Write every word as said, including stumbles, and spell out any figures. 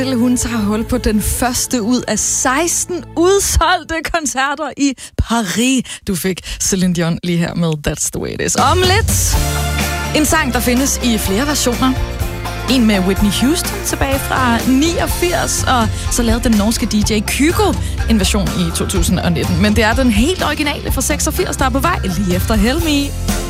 Hun tager hul på den første ud af seksten udsolgte koncerter i Paris. Du fik Celine Dion lige her med That's the way it is. Om lidt en sang, der findes i flere versioner. En med Whitney Houston tilbage fra niogfirs, og så lavede den norske D J Kygo en version i to tusind nitten. Men det er den helt originale fra seksogfirs, der er på vej lige efter Help Me.